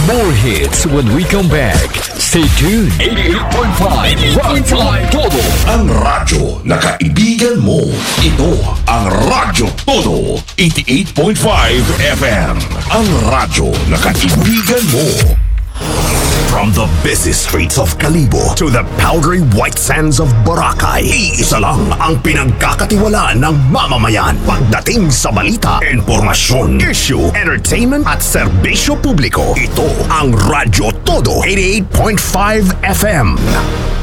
More hits when we come back. Stay tuned. 88.5 Rock Todo. Ang radyo na kaibigan mo. Ito ang Radyo Todo. 88.5 FM. Ang radyo na kaibigan mo. From the busy streets of Kalibo to the powdery white sands of Boracay, iisa lang ang pinagkakatiwalaan ng mamamayan pagdating sa balita, informasyon, issue, entertainment at serbisyo publiko. Ito ang Radyo Todo 88.5 FM.